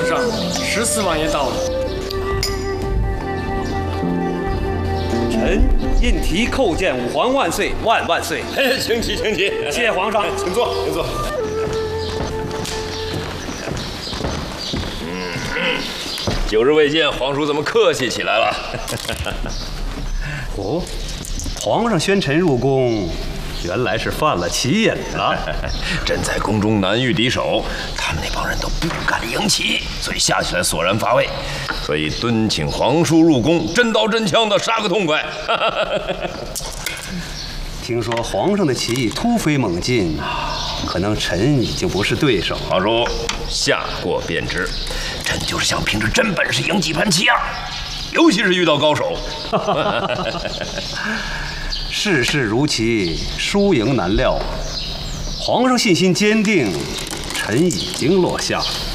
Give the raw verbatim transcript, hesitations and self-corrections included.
上，十四王爷到了。 臣印题叩见武皇万岁，万万岁！ 请起，请起。 谢皇上， 请坐，请坐。嗯，久日未见，皇叔怎么客气起来了？ 哦，皇上宣臣入宫，原来是犯了奇瘾了。 朕在宫中难遇敌手，他们那帮人都不敢迎骑，所以下起来索然乏味。所以敦请皇叔入宫，真刀真枪的杀个痛快。 听说皇上的棋艺突飞猛进，可能臣已经不是对手。 皇叔，下过便知。朕就是想凭着真本事赢几盘棋啊，尤其是遇到高手。 世事如棋，输赢难料。皇上信心坚定，臣已经落下。